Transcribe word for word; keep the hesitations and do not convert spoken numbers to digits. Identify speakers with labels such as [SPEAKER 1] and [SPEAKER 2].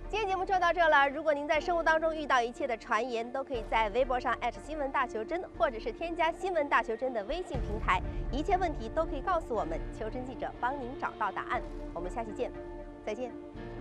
[SPEAKER 1] 今天节目就到这了。如果您在生活当中遇到一切的传言，都可以在微博上艾特新闻大求真，或者是添加新闻大求真的微信平台，一切问题都可以告诉我们，求真记者帮您找到答案。我们下期见，再见。